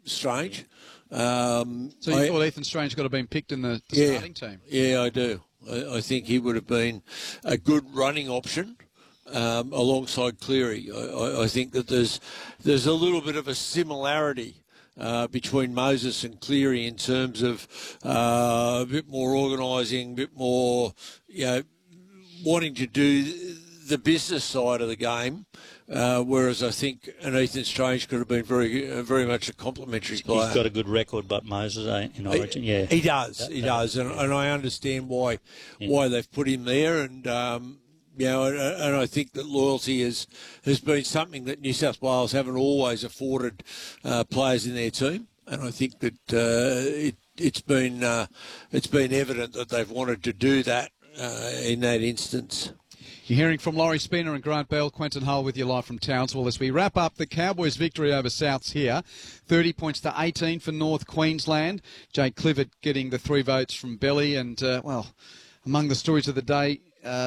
Strange. So you thought Ethan Strange got to have been picked in the starting team? Yeah, I do. I think he would have been a good running option alongside Cleary. I think that there's a little bit of a similarity between Moses and Cleary in terms of a bit more organising, a bit more, wanting to do the business side of the game. Whereas I think an Ethan Strange could have been very much a complimentary player. He's got a good record, but Moses in Origin, yeah. He does, and I understand why they've put him there, and and I think that loyalty has been something that New South Wales haven't always afforded players in their team, and I think that it's been evident that they've wanted to do that in that instance. You're hearing from Laurie Spina and Grant Bell, Quentin Hull with you live from Townsville as we wrap up the Cowboys' victory over Souths here. 30 points to 18 for North Queensland. Jake Clifford getting the 3 votes from Belly. And, among the stories of the day,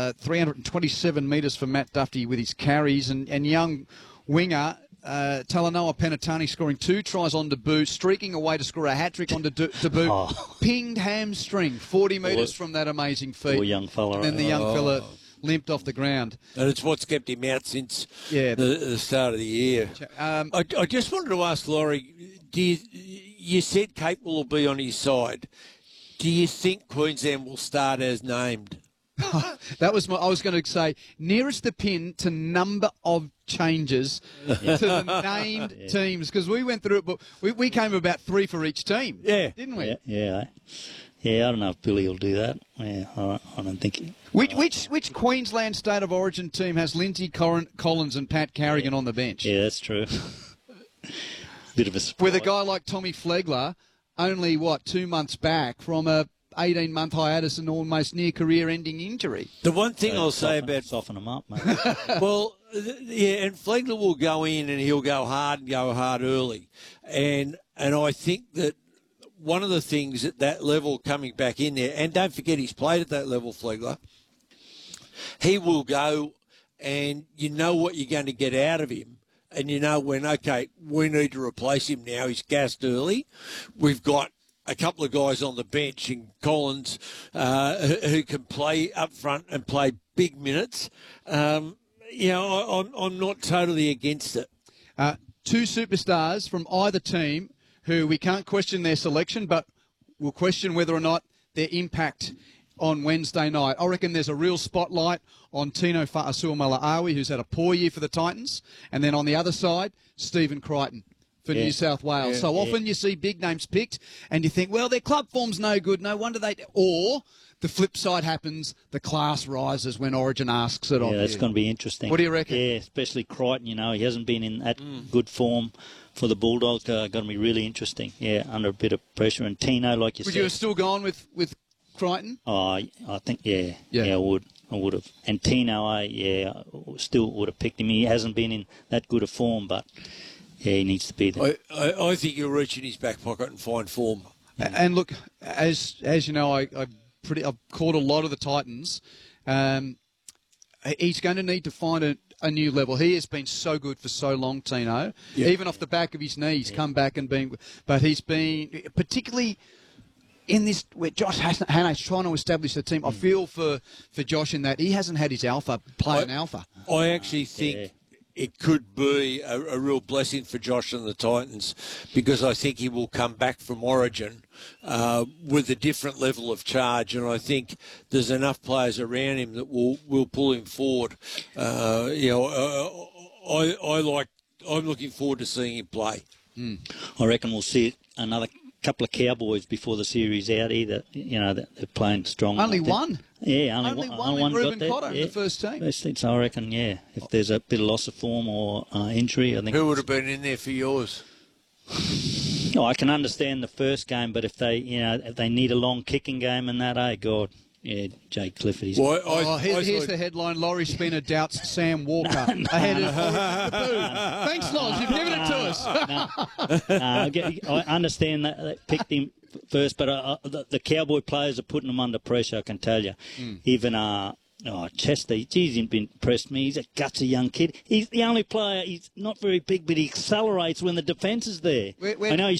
327 metres for Matt Duffy with his carries. And young winger Talanoa Penatani scoring 2 tries on debut, streaking away to score a hat-trick on debut. Pinged hamstring, 40 metres from that amazing feat. Poor young fella. And then the young fella limped off the ground. And it's what's kept him out since the start of the year. I just wanted to ask Laurie, you said Capewell will be on his side. Do you think Queensland will start as named? That was I was going to say, nearest the pin to number of changes to the named teams, because we went through it, but we came about 3 for each team, didn't we? Yeah, I don't know if Billy will do that. Yeah, I don't think. Which Queensland State of Origin team has Lindsay Collins and Pat Carrigan on the bench? Yeah, that's true. Bit of a surprise. With a guy like Tommy Flegler, only 2 months back from a 18-month hiatus and almost near career-ending injury. The one thing I'll say about soften them up, mate. Well, and Flegler will go in and he'll go hard early, and I think that one of the things at that level coming back in there, and don't forget he's played at that level, Flegler, he will go and you know what you're going to get out of him. And you know when, okay, we need to replace him now. He's gassed early. We've got a couple of guys on the bench in Collins who can play up front and play big minutes. I'm not totally against it. 2 superstars from either team who we can't question their selection, but we'll question whether or not their impact on Wednesday night. I reckon there's a real spotlight on Tino Fa'asuamaleaui, who's had a poor year for the Titans, and then on the other side, Stephen Crichton for New South Wales. So often you see big names picked, and you think, well, their club form's no good, no wonder they... Or the flip side happens, the class rises when Origin asks it of you. Yeah, that's going to be interesting. What do you reckon? Yeah, especially Crichton, he hasn't been in that good form for the Bulldogs. Going to be really interesting. Yeah, under a bit of pressure. And Tino, like you said... Would you have still gone with Crichton? Oh, I think, I would. I would have. And Tino, I still would have picked him. He hasn't been in that good a form, but he needs to be there. I think he'll reach in his back pocket and find form. And look, as you know, I've caught a lot of the Titans. He's going to need to find a new level. He has been so good for so long, Tino. Yeah. Even off the back of his knees, come back and been. But he's been particularly in this where Josh Hannah's trying to establish the team. I feel for Josh in that he hasn't had his alpha play an alpha. I actually think it could be a real blessing for Josh and the Titans, because I think he will come back from Origin with a different level of charge, and I think there's enough players around him that will pull him forward. I'm looking forward to seeing him play. I reckon we'll see another couple of Cowboys before the series out either. They're playing strong. Only one? Yeah, only one Ruben Cotter in the first team. So I reckon, if there's a bit of loss of form or injury, I think... Who would have been in there for yours? I can understand the first game, but if they need a long kicking game and that, God... Yeah, Jake Clifford. Here's the headline. Laurie Spina doubts Sam Walker ahead of Boo. Thanks, Loz. You've given it to us. I understand that they picked him first, but the Cowboy players are putting him under pressure, I can tell you. Even Chester, he's impressed me. He's a gutsy young kid. He's the only player, he's not very big, but he accelerates when the defence is there. I know he's